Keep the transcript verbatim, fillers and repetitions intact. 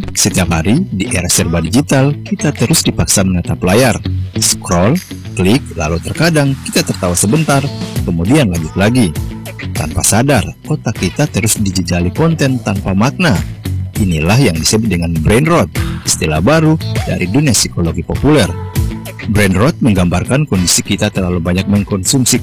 Setiap hari, di era serba digital, kita terus dipaksa menatap layar, scroll, klik, lalu terkadang kita tertawa sebentar, kemudian lanjut lagi. Tanpa sadar, otak kita terus dijejali konten tanpa makna. Inilah yang disebut dengan brain rot, istilah baru dari dunia psikologi populer. Brain rot menggambarkan kondisi kita terlalu banyak mengkonsumsi